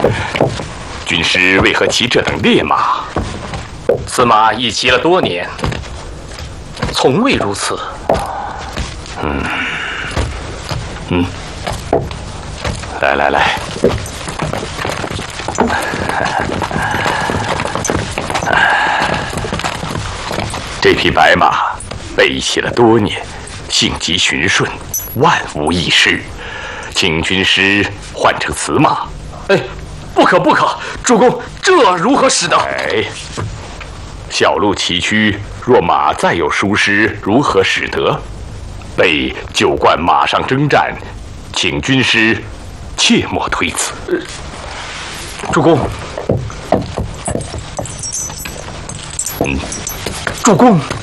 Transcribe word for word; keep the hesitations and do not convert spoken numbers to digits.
军师为何骑这等烈马？ 此马已骑了多年，从未如此。 嗯嗯，来来来，这匹白马备骑了多年，性急驯顺，万无一失，请军师换成此马。 哎，不可不可，主公，这如何使得？ 哎，小路崎岖，若马再有疏失，如何使得？备就惯马上征战，请军师切莫推辞。 呃、主公， 嗯， 主公。